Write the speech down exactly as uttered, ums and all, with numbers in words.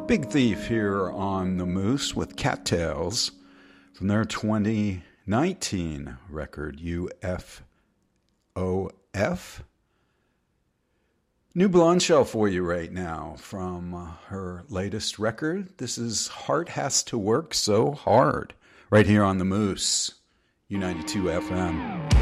Big Thief here on The Moose with Cattails from their twenty nineteen record, U F O F. New Blonde Shell for you right now from uh, her latest record. This is Heart Has to Work So Hard, right here on The Moose, U ninety-two F M.